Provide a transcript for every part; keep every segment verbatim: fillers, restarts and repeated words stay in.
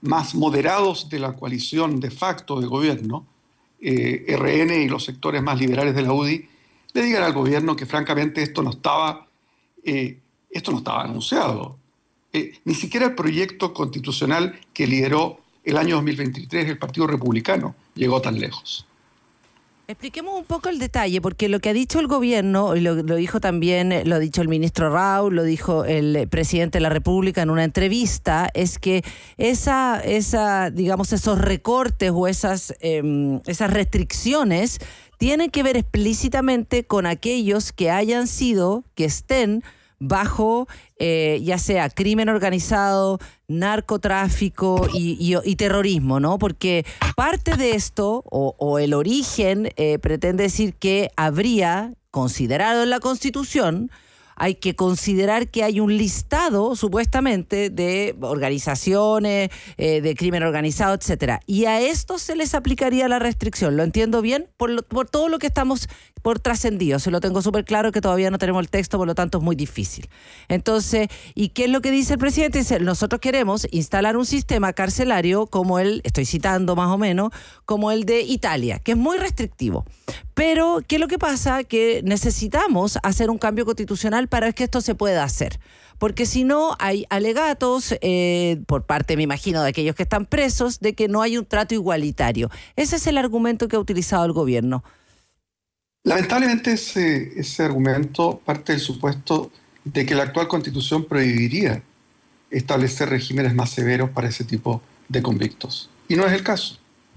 más moderados de la coalición de facto de gobierno, eh, R N y los sectores más liberales de la U D I, le digan al gobierno que francamente esto no estaba, eh, esto no estaba anunciado. Eh, ni siquiera el proyecto constitucional que lideró el año dos mil veintitrés el Partido Republicano llegó tan lejos. Expliquemos un poco el detalle, porque lo que ha dicho el gobierno, y lo, lo dijo también, lo ha dicho el ministro Rao, lo dijo el presidente de la República en una entrevista, es que esa, esa digamos, esos recortes o esas, eh, esas restricciones tienen que ver explícitamente con aquellos que hayan sido, que estén bajo eh, ya sea crimen organizado, narcotráfico y, y, y terrorismo, ¿no? Porque parte de esto, o, o el origen, eh, pretende decir que habría, considerado en la Constitución, hay que considerar que hay un listado, supuestamente, de organizaciones, eh, de crimen organizado, etcétera. Y a esto se les aplicaría la restricción. ¿Lo entiendo bien? Por, lo, por todo lo que estamos por trascendido. Se lo tengo súper claro que todavía no tenemos el texto, por lo tanto es muy difícil. Entonces, ¿y qué es lo que dice el presidente? Dice, nosotros queremos instalar un sistema carcelario como el, estoy citando más o menos, como el de Italia, que es muy restrictivo. Pero, ¿qué es lo que pasa? Que necesitamos hacer un cambio constitucional para que esto se pueda hacer. Porque si no, hay alegatos eh, por parte, me imagino, de aquellos que están presos, de que no hay un trato igualitario. Ese es el argumento que ha utilizado el gobierno. Lamentablemente ese, ese argumento parte del supuesto de que la actual Constitución prohibiría establecer regímenes más severos para ese tipo de convictos. Y no es el caso.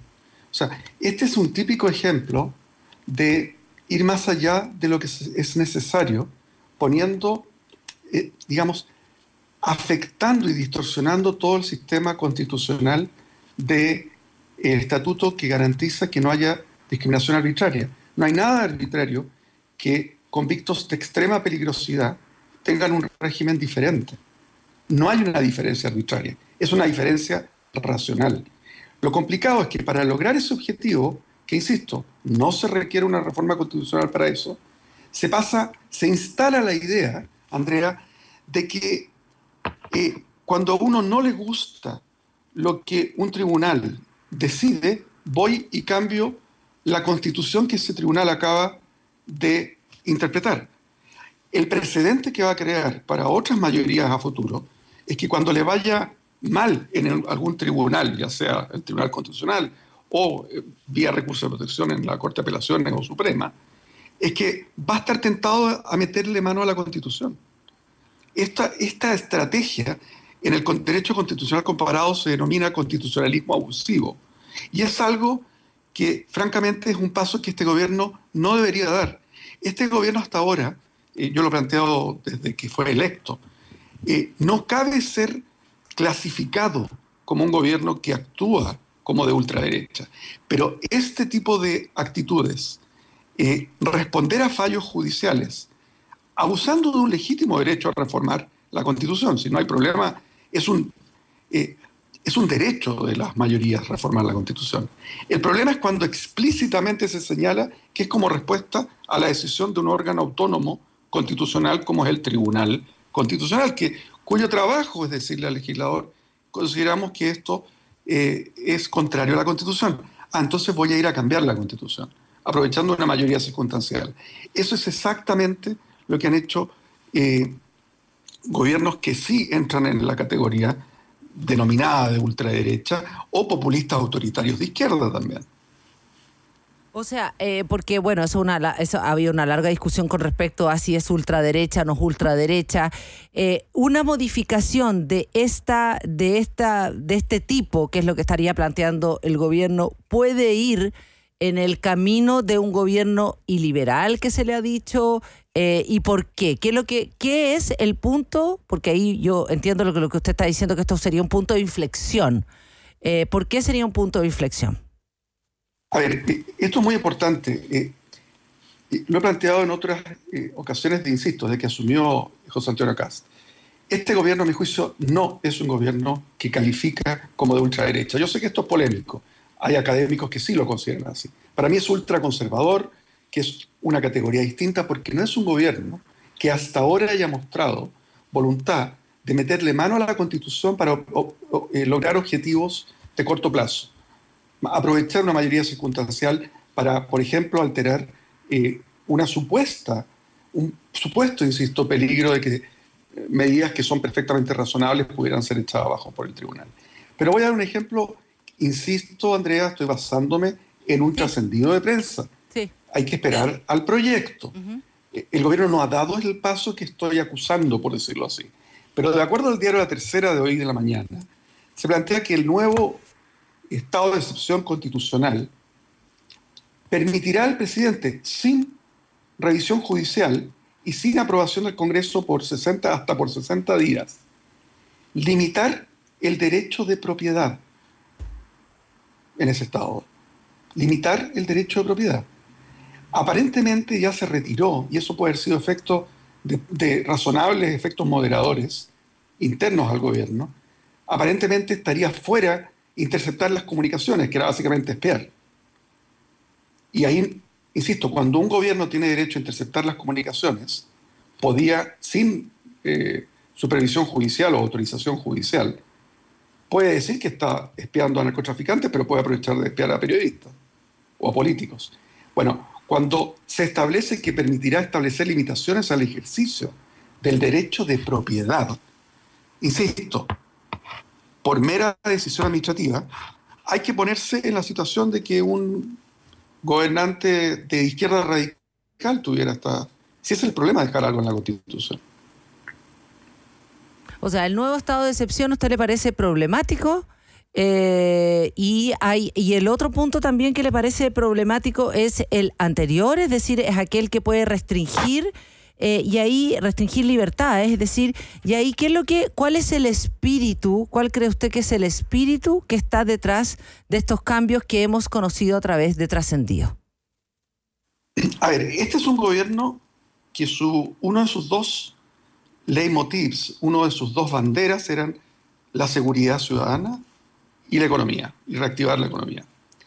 O sea, este es un típico ejemplo de ir más allá de lo que es necesario, poniendo, eh, digamos, afectando y distorsionando todo el sistema constitucional del estatuto que garantiza que no haya discriminación arbitraria. No hay nada arbitrario que convictos de extrema peligrosidad tengan un régimen diferente. No hay una diferencia arbitraria, es una diferencia racional. Lo complicado es que para lograr ese objetivo, que insisto, no se requiere una reforma constitucional para eso, se pasa, se instala la idea, Andrea, de que eh, cuando a uno no le gusta lo que un tribunal decide, voy y cambio la constitución que ese tribunal acaba de interpretar. El precedente que va a crear para otras mayorías a futuro es que cuando le vaya mal en el, algún tribunal, ya sea el Tribunal Constitucional o eh, vía recurso de protección en la Corte de Apelaciones o Suprema, es que va a estar tentado a meterle mano a la Constitución. Esta, esta estrategia en el derecho constitucional comparado se denomina constitucionalismo abusivo. Y es algo que, francamente, es un paso que este gobierno no debería dar. Este gobierno hasta ahora, eh, yo lo he planteado desde que fue electo, eh, no cabe ser clasificado como un gobierno que actúa como de ultraderecha. Pero este tipo de actitudes, eh, responder a fallos judiciales, abusando de un legítimo derecho a reformar la Constitución, si no hay problema, es un, eh, es un derecho de las mayorías reformar la Constitución. El problema es cuando explícitamente se señala que es como respuesta a la decisión de un órgano autónomo constitucional como es el Tribunal Constitucional, que, cuyo trabajo es decirle al legislador, consideramos que esto eh, es contrario a la Constitución. Ah, entonces voy a ir a cambiar la Constitución, aprovechando una mayoría circunstancial. Eso es exactamente lo que han hecho eh, gobiernos que sí entran en la categoría denominada de ultraderecha o populistas autoritarios de izquierda también. O sea, eh, porque bueno, eso una, eso había una larga discusión con respecto a si es ultraderecha o no es ultraderecha. Eh, una modificación de esta, de esta, de este tipo, que es lo que estaría planteando el gobierno, puede ir en el camino de un gobierno iliberal que se le ha dicho, eh, y por qué. ¿Qué es lo que, qué es el punto? Porque ahí yo entiendo lo que, lo que usted está diciendo, que esto sería un punto de inflexión. Eh, ¿Por qué sería un punto de inflexión? A ver, esto es muy importante. Eh, lo he planteado en otras eh, ocasiones, de, insisto, de que asumió José Antonio Kast. Este gobierno, a mi juicio, no es un gobierno que califica como de ultraderecha. Yo sé que esto es polémico. Hay académicos que sí lo consideran así. Para mí es ultraconservador, que es una categoría distinta, porque no es un gobierno que hasta ahora haya mostrado voluntad de meterle mano a la Constitución para o, o, eh, lograr objetivos de corto plazo. Aprovechar una mayoría circunstancial para, por ejemplo, alterar eh, una supuesta, un supuesto, insisto, peligro de que medidas que son perfectamente razonables pudieran ser echadas abajo por el tribunal. Pero voy a dar un ejemplo, insisto, Andrea, estoy basándome en un sí. trascendido de prensa. Sí. Hay que esperar al proyecto. Uh-huh. El gobierno no ha dado el paso que estoy acusando, por decirlo así. Pero de acuerdo al diario La Tercera de hoy de la mañana, se plantea que el nuevo estado de excepción constitucional permitirá al presidente, sin revisión judicial y sin aprobación del Congreso por sesenta, hasta por sesenta días, limitar el derecho de propiedad en ese estado. Limitar el derecho de propiedad. Aparentemente ya se retiró, y eso puede haber sido efecto de, de razonables efectos moderadores internos al gobierno. Aparentemente estaría fuera interceptar las comunicaciones, que era básicamente espiar. Y ahí, insisto, cuando un gobierno tiene derecho a interceptar las comunicaciones, podía, sin eh, supervisión judicial o autorización judicial, puede decir que está espiando a narcotraficantes, pero puede aprovechar de espiar a periodistas o a políticos. Bueno, cuando se establece que permitirá establecer limitaciones al ejercicio del derecho de propiedad, insisto, por mera decisión administrativa, hay que ponerse en la situación de que un gobernante de izquierda radical tuviera esta... Si ese es el problema, dejar algo en la Constitución. O sea, el nuevo estado de excepción, ¿a usted le parece problemático? Eh, y, hay, y el otro punto también que le parece problemático es el anterior, es decir, es aquel que puede restringir eh, y ahí restringir libertades, es decir, y ahí ¿qué es lo que, cuál es el espíritu, cuál cree usted que es el espíritu que está detrás de estos cambios que hemos conocido a través de Trascendido? A ver, este es un gobierno que su, uno de sus dos leitmotivs, uno de sus dos banderas eran la seguridad ciudadana y la economía, y reactivar la economía.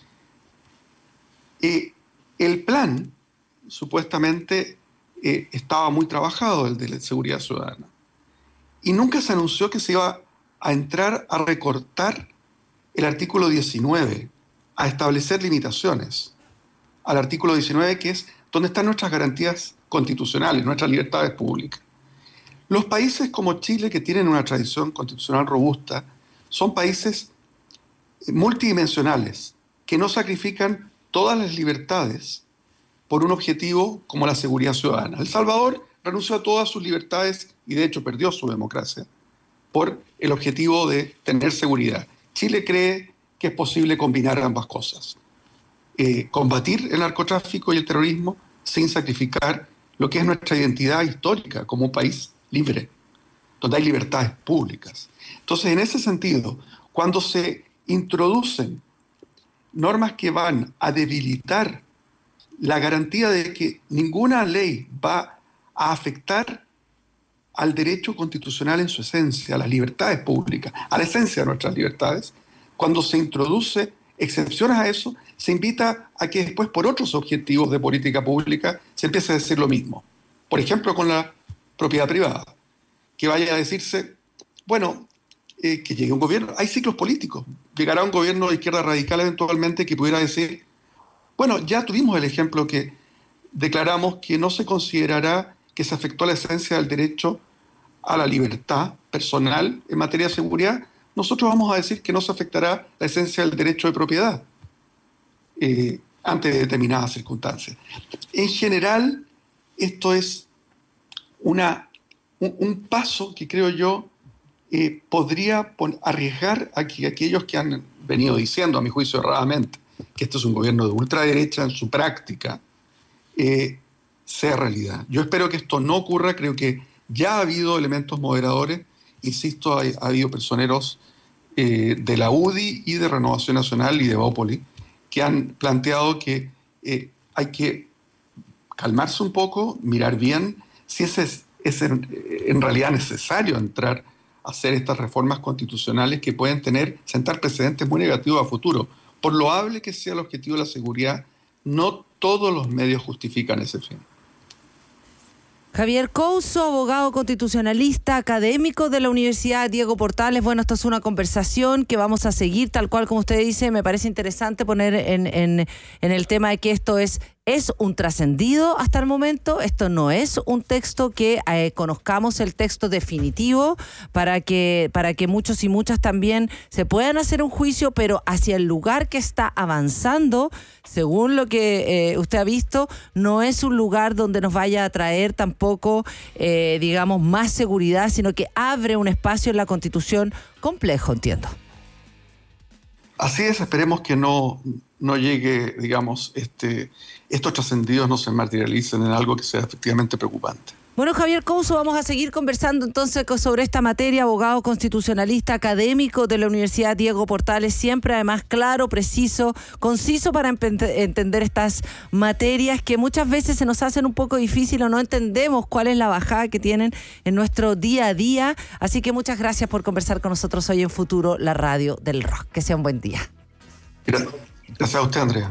Eh, el plan, supuestamente, eh, estaba muy trabajado, el de la seguridad ciudadana, y nunca se anunció que se iba a entrar a recortar el artículo diecinueve, a establecer limitaciones al artículo diecinueve, que es donde están nuestras garantías constitucionales, nuestras libertades públicas. Los países como Chile, que tienen una tradición constitucional robusta, son países multidimensionales, que no sacrifican todas las libertades por un objetivo como la seguridad ciudadana. El Salvador renunció a todas sus libertades y de hecho perdió su democracia por el objetivo de tener seguridad. Chile cree que es posible combinar ambas cosas. Eh, combatir el narcotráfico y el terrorismo sin sacrificar lo que es nuestra identidad histórica como un país libre, donde hay libertades públicas. Entonces, en ese sentido, cuando se introducen normas que van a debilitar la garantía de que ninguna ley va a afectar al derecho constitucional en su esencia, a las libertades públicas, a la esencia de nuestras libertades, cuando se introduce excepciones a eso, se invita a que después, por otros objetivos de política pública, se empiece a decir lo mismo. Por ejemplo, con la propiedad privada, que vaya a decirse, bueno, eh, que llegue un gobierno, hay ciclos políticos, llegará un gobierno de izquierda radical eventualmente que pudiera decir, bueno, ya tuvimos el ejemplo que declaramos que no se considerará que se afectó la esencia del derecho a la libertad personal en materia de seguridad, nosotros vamos a decir que no se afectará la esencia del derecho de propiedad eh, ante determinadas circunstancias. En general, esto es una, un, un paso que creo yo eh, podría pon, arriesgar a que aquellos que han venido diciendo, a mi juicio erradamente, que este es un gobierno de ultraderecha en su práctica, eh, sea realidad. Yo espero que esto no ocurra, creo que ya ha habido elementos moderadores, insisto, ha, ha habido personeros eh, de la U D I y de Renovación Nacional y de Bópoli que han planteado que eh, hay que calmarse un poco, mirar bien si ese es, es en, en realidad necesario entrar a hacer estas reformas constitucionales que pueden tener, sentar precedentes muy negativos a futuro. Por loable que sea el objetivo de la seguridad, no todos los medios justifican ese fin. Javier Couso, abogado constitucionalista, académico de la Universidad Diego Portales. Bueno, esto es una conversación que vamos a seguir, tal cual como usted dice. Me parece interesante poner en, en, en el tema de que esto es, es un trascendido hasta el momento. Esto no es un texto que eh, conozcamos el texto definitivo para que, para que muchos y muchas también se puedan hacer un juicio, pero hacia el lugar que está avanzando, según lo que eh, usted ha visto, no es un lugar donde nos vaya a traer tampoco, eh, digamos, más seguridad, sino que abre un espacio en la Constitución complejo, entiendo. Así es, esperemos que no, no llegue, digamos, este, estos trascendidos no se materialicen en algo que sea efectivamente preocupante. Bueno, Javier Couso, vamos a seguir conversando entonces sobre esta materia, abogado constitucionalista, académico de la Universidad Diego Portales, siempre además claro, preciso, conciso para entender estas materias que muchas veces se nos hacen un poco difícil o no entendemos cuál es la bajada que tienen en nuestro día a día. Así que muchas gracias por conversar con nosotros hoy en Futuro, la radio del rock. Que sea un buen día. Gracias a usted, Andrea.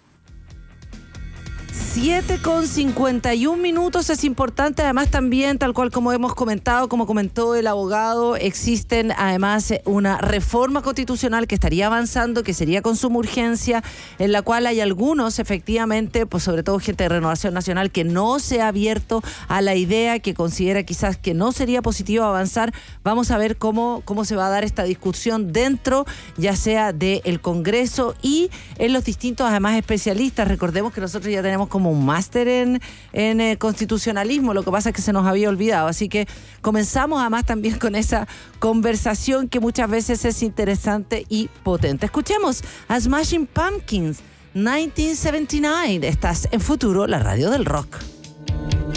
siete con cincuenta y un minutos, es importante además también, tal cual como hemos comentado, como comentó el abogado, existen además una reforma constitucional que estaría avanzando, que sería con suma urgencia, en la cual hay algunos efectivamente, pues sobre todo gente de Renovación Nacional, que no se ha abierto a la idea, que considera quizás que no sería positivo avanzar. Vamos a ver cómo, cómo se va a dar esta discusión dentro, ya sea del Congreso y en los distintos además especialistas. Recordemos que nosotros ya tenemos como un máster en, en eh, constitucionalismo, lo que pasa es que se nos había olvidado, así que comenzamos además también con esa conversación que muchas veces es interesante y potente. Escuchemos a Smashing Pumpkins, mil novecientos setenta y nueve, estás en Futuro, la radio del rock.